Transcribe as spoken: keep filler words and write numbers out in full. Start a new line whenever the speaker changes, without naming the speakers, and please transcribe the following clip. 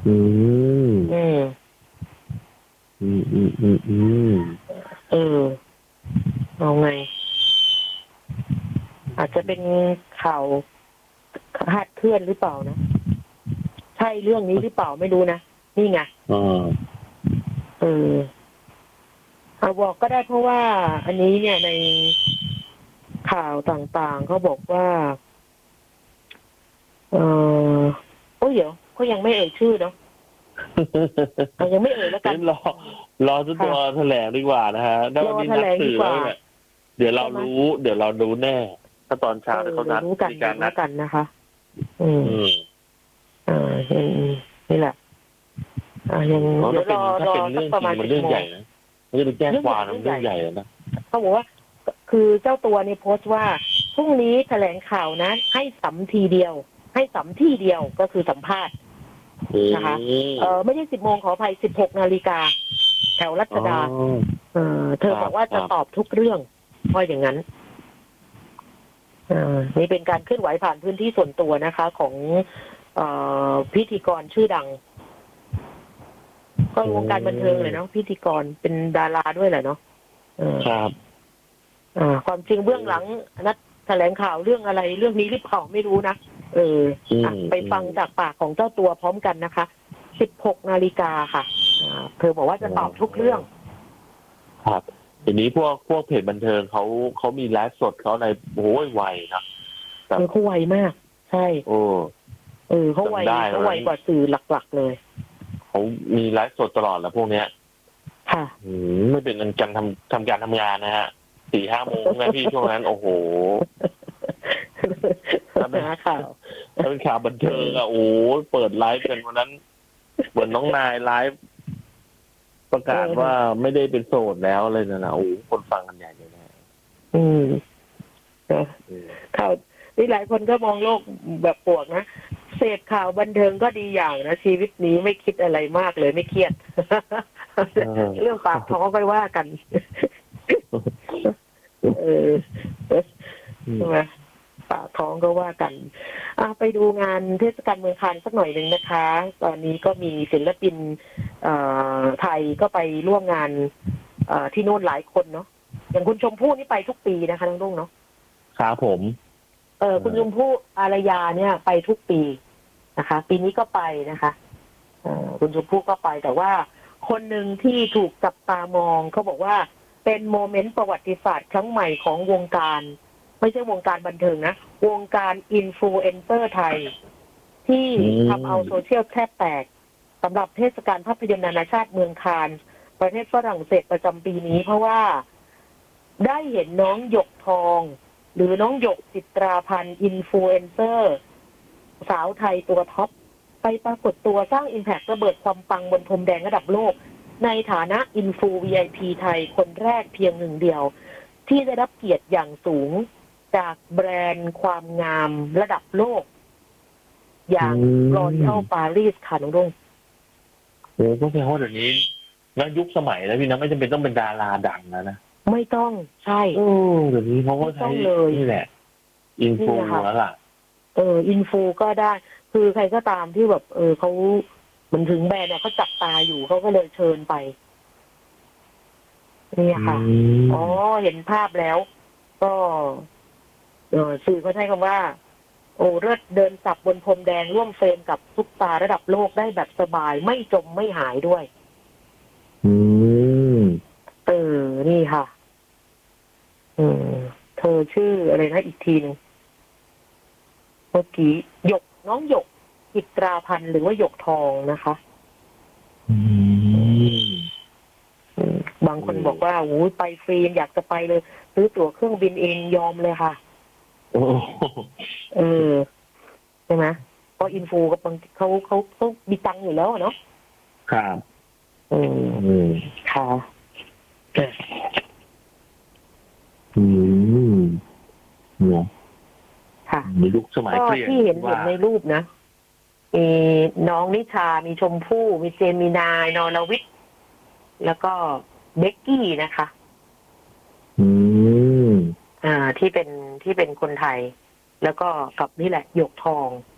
อืม
อืม
อืมอืมอืมอืม
เออเอาไงอาจจะเป็นข่าวคลาดเคลื่อนหรือเปล่านะใช่เรื่องนี้หรือเปล่าไม่รู้นะนี่ไง
อ่า
เออเอาบอกก็ได้เพราะว่าอันนี้เนี่ยในข่าวต่างๆเขาบอกว่าเออโอ้ยเดี๋ยวเขายังไม่เอ่ยชื่อเนาะเอายังไม่เอ่ยแล้วกัน
เดี๋ยวรอรอจนตัว
ค่ะ
แถลงดีกว่านะฮะถ้า
รอ
วันนี้
แถลงดี
นัดสื่อ
กว่า
แล้วเนี่ยเดี๋ยวเรา
ใช่ไหม
รู้เดี๋ยวเรารู้แน่ถ้าตอนเช้า
เออ
เนี่ยเขานัด
เดี๋ยวรู้กัน
มี
เดี๋ยวรู้
การนัด
กันนะคะอืม
อืม
อ่าอืมนี่แหละอ่ายัง
เพราะ
เดี๋ยวร
ถ้าเป็น
อ
ถ้า
รอ
เป็น
สัก
เรื่อง
ประมาณ
จริงมันเรื่อง
สิบโมง
ใหญ่นะไม่ได้ไปแจ้ง
เรื่องให
ความนะมัน
ญ่เรื่องใหญ่
เรื่องใหญ่เลยนะ
เขาบอกว่าคือเจ้าตัวเนี่ยโพสต์ว่าพรุ่งนี้แถลงข่าวนะให้สัมทีเดียว ให้สัมที่เดียวก็คือสัมภาษณ์
อื
นะคะ
ม
เออไม่ใช่สิบโมงขออภัยสิบหกนาฬิกาแถวรัช
อ๋อ
ดาเออเธอบอกว่าจะตอบทุกเรื่องเพราะอย่างนั้นอ่านี่เป็นการเคลื่อนไหวผ่านพื้นที่ส่วนตัวนะคะ ของเอ่อพิธีกรชื่อดัง ก็วงการบันเทิงเลยเนาะพิธีกรเป็นดาราด้วยแหละเนาะ
ครับ
อ่าความจริงเบื้องหลังนัดแถลงข่าวเรื่องอะไรเรื่องนี้หรือเปล่าไม่รู้นะเอออ่ะไปฟังจากปากของเจ้าตัวพร้อมกันนะคะสิบหกนาฬิกาค่ะอ่าเธอบอกว่าจะตอบทุกเรื่อง
ครับทีนี้พวกพวกเพจบันเทิงเขาเขามีไลฟ์สดเขาในโอ้ยไวนะ
เออเขาไวมากใช่
โอ้
เออเขาไวเขาไวกว่าสื่อหลักๆเลย
เขามีไลฟ์สดตลอดแล้วพวกเนี้ย
ค่ะ
อืมไม่เป็นการทำทำการทำงานนะฮะสี่ห้าโมงนะพี่ช่วงนั้นโอ้โหถ้าเป็น
ข่าว
ถ้าเป็นข่าวบันเทิงอะโอ้เปิดไลฟ์กันวันนั้นเหมือนน้องนายไลฟ์ประกาศว่าไม่ได้เป็นโสดแล้วเลยนะนะโอ้คนฟังกันใหญ่เลยนะ
อืมข่าวนี่หลายคนก็มองโลกแบบบวกนะเสพข่าวบันเทิงก็ดีอย่างนะชีวิตนี้ไม่คิดอะไรมากเลยไม่เครียดเรื่องปากท้องไปว่ากันเออใช่ไหมปากท้องก็ว่ากันอ่ะไปดูงานเทศกาลเมืองคานสักหน่อยหนึ่งนะคะ ตอนนี้ก็มีศิลปินไทยก็ไปร่วมงานที่โน่นหลายคนเนาะอย่างคุณชมพู่นี่ไปทุกปีนะคะน้องรุ่งเนาะ
ครับผม
เออคุณชมพู่อารยาเนี่ยไปทุกปีนะคะปีนี้ก็ไปนะคะเออคุณชมพู่ก็ไปแต่ว่าคนหนึ่งที่ถูกจับตามองเขาบอกว่าเป็นโมเมนต์ประวัติศาสตร์ครั้งใหม่ของวงการไม่ใช่วงการบันเทิงนะวงการอินฟลูเอนเซอร์ไทยที่ทำเอาโซเชียลแทบแตกสำหรับเทศกาลภาพยนตร์นานาชาติเมืองคานประเทศฝรั่งเศสประจำปีนี้เพราะว่าได้เห็นน้องหยกทองหรือน้องหยกจิตราพันธ์อินฟลูเอนเซอร์สาวไทยตัวท็อปไปปรากฏตัวสร้างอิมแพคระเบิดความปังบนพรมแดงระดับโลกในฐานะอินฟู วี ไอ พี ไทยคนแรกเพียงหนึ่งเดียวที่ได้รับเกียรติอย่างสูงจากแบรนด์ความงามระดับโลกอย่างลอรีอัลปารีสค่ะน้องรุ่ง
โอ้ก็แปลว่าเดี๋ยวนี้แล้วยุคสมัยแล้วพี่นะไม่จำเป็นต้องเป็นดาราดังนะนะ
ไม่ต้องใช่
เออเดี๋ยวนี้เขาก็ใช้นี่แหละอินฟูแล้วล่ะ
เอออินฟูก็ได้คือใครก็ตามที่แบบเออเขาเหมือนถึงแบรนด์เนี่ยเขาจับตาอยู่เขาก็เลยเชิญไปนี่ค่ะอ๋อเห็นภาพแล้วก็เออสื่อเขาใช้คำว่าโอ้เลิศเดินสับบนพรมแดงร่วมเฟรมกับซุปตาระดับโลกได้แบบสบายไม่จมไม่หายด้วย
อืม
เออนี่ค่ะอืมเธอชื่ออะไรนะอีกทีนึงเมื่อกี้หยกน้องหยกจิตราพันธ์หรือว่าหยกทองนะคะ
อืม
บางคนบอกว่าโอ้ยไปฟรีอยากจะไปเลยซื้อตั๋วเครื่องบินเองยอมเลยค่ะ
โอ้
เออใช่ไหมเพราะอินฟูกับบางเขาเขาเขามีตังค์อยู่แล้วเนาะ
ครับ
อืมค่ะ
อืมเนี่ย
ค่ะ
มียุคสมัยเปลี่ยน
ที่เห็นเห็นในรูปนะมีน้องนิชามีชมพู่มีเจมินายนรวิทย์แล้วก็เบกกี้นะคะ
อืม
อ่าที่เป็นที่เป็นคนไทยแล้วก็กับนี่แหละหยกทอง